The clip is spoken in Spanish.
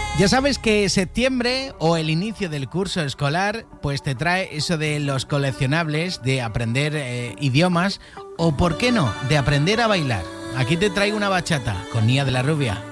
Ya sabes que septiembre o el inicio del curso escolar pues te trae eso de los coleccionables, de aprender idiomas o, ¿por qué no?, de aprender a bailar. Aquí te traigo una bachata con Nia de la Rubia.